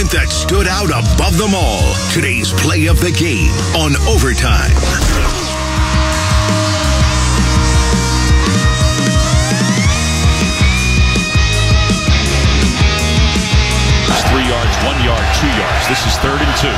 moment that stood out above them all. Today's play of the game on Overtime. 3 yards, 1 yard, 2 yards. This is 3rd and 2.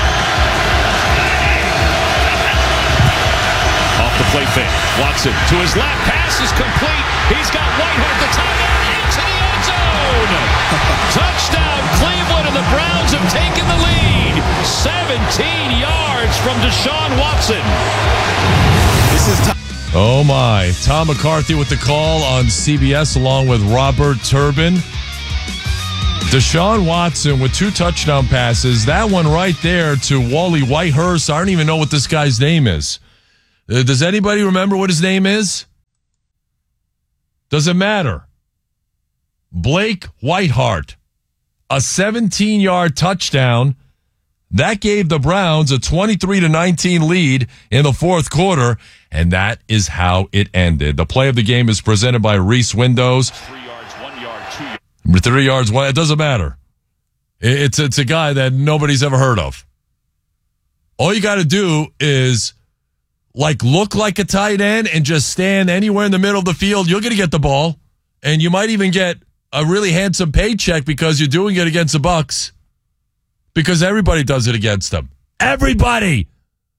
Off the play fake. Watson to his left. Pass is complete. He's got Whitehead, the tight end, into the end zone. Touchdown, Cleveland, and the Browns have taken the lead. 17 yards from Deshaun Watson. This is Oh, my. Tom McCarthy with the call on CBS along with Robert Turbin. Deshaun Watson with 2 touchdown passes. That one right there to Wally Whitehurst. I don't even know what this guy's name is. Does anybody remember what his name is? Doesn't matter. Blake Whiteheart. A 17-yard touchdown. That gave the Browns a 23-19 lead in the fourth quarter, and that is how it ended. The play of the game is presented by Reese Windows. 3 yards, 1 yard, 2 yards. 3 yards, it doesn't matter. It's a guy that nobody's ever heard of. All you got to do is look like a tight end and just stand anywhere in the middle of the field. You're going to get the ball, and you might even get a really handsome paycheck because you're doing it against the Bucs. Because everybody does it against them. Everybody.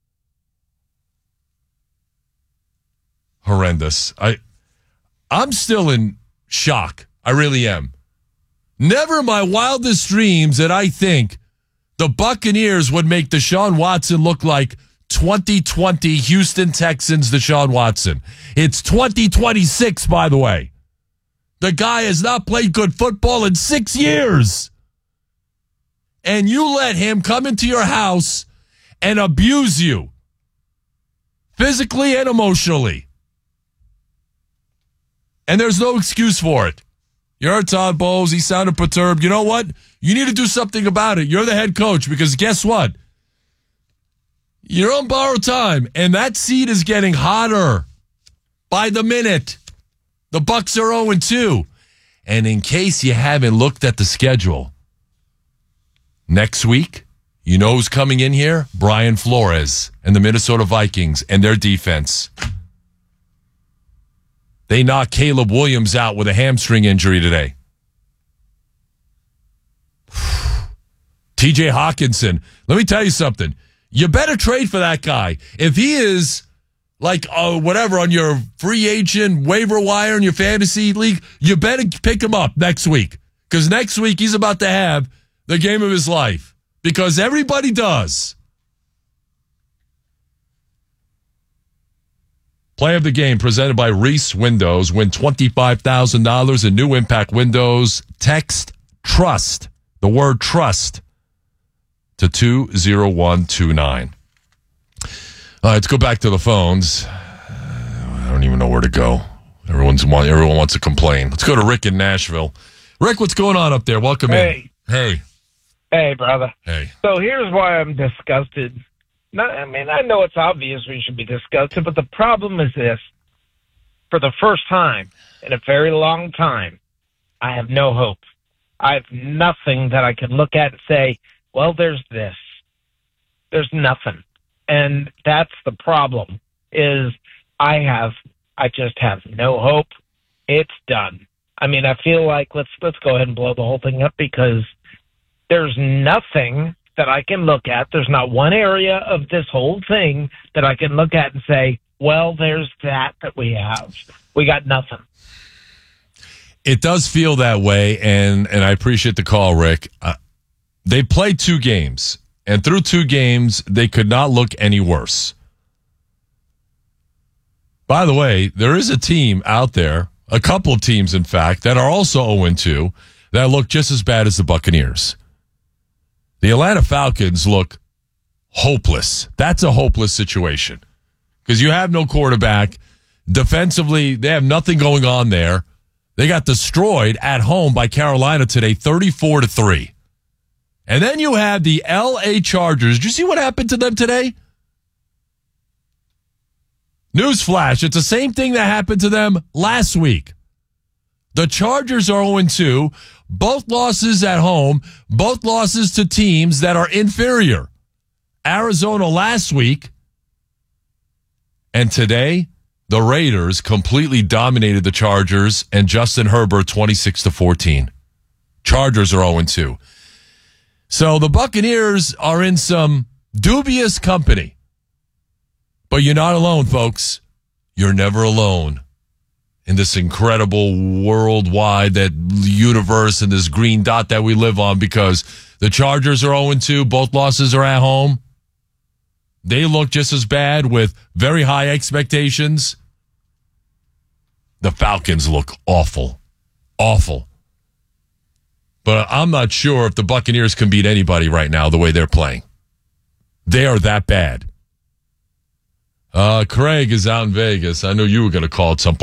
Horrendous. I'm still in shock. I really am. Never in my wildest dreams did I think the Buccaneers would make Deshaun Watson look like 2020 Houston Texans Deshaun Watson. It's 2026, by the way. The guy has not played good football in 6 years. And you let him come into your house and abuse you physically and emotionally. And there's no excuse for it. You heard Todd Bowles. He sounded perturbed. You know what? You need to do something about it. You're the head coach because guess what? You're on borrowed time, and that seat is getting hotter by the minute. The Bucs are 0-2. And in case you haven't looked at the schedule, next week, you know who's coming in here? Brian Flores and the Minnesota Vikings and their defense. They knocked Caleb Williams out with a hamstring injury today. TJ Hawkinson. Let me tell you something. You better trade for that guy. If he is whatever on your free agent waiver wire in your fantasy league, you better pick him up next week. Because next week he's about to have the game of his life. Because everybody does. Play of the game presented by Reese Windows. Win $25,000 in new Impact Windows. Text TRUST, the word TRUST, to 20129. All right, let's go back to the phones. I don't even know where to go. Everyone wants to complain. Let's go to Rick in Nashville. Rick, what's going on up there? Welcome in. Hey. Hey, brother. Hey. So here's why I'm disgusted. I know it's obvious we should be disgusted, but the problem is this. For the first time in a very long time, I have no hope. I have nothing that I can look at and say, well, there's this. There's nothing. And that's the problem, is I just have no hope. It's done. I feel like let's go ahead and blow the whole thing up because there's nothing that I can look at. There's not one area of this whole thing that I can look at and say, well, there's that we have. We got nothing. It does feel that way, and I appreciate the call, Rick. They played 2 games, and through 2 games, they could not look any worse. By the way, there is a team out there, a couple of teams, in fact, that are also 0-2 that look just as bad as the Buccaneers. The Atlanta Falcons look hopeless. That's a hopeless situation because you have no quarterback. Defensively, they have nothing going on there. They got destroyed at home by Carolina today, 34-3. And then you have the L.A. Chargers. Did you see what happened to them today? Newsflash, it's the same thing that happened to them last week. The Chargers are 0-2. Both losses at home, both losses to teams that are inferior. Arizona last week, and today, the Raiders completely dominated the Chargers and Justin Herbert 26-14. Chargers are 0-2. So the Buccaneers are in some dubious company. But you're not alone, folks. You're never alone in this incredible worldwide, that universe and this green dot that we live on, because the Chargers are 0-2. Both losses are at home. They look just as bad with very high expectations. The Falcons look awful. Awful. But I'm not sure if the Buccaneers can beat anybody right now the way they're playing. They are that bad. Craig is out in Vegas. I know you were going to call at some point.